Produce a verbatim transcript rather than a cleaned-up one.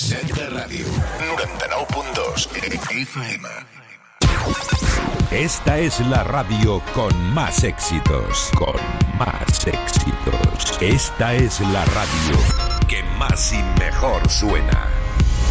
Set de Ràdio, noranta-nou punt dos F M. Esta es la radio con más éxitos, con más éxitos. Esta es la radio que más y mejor suena.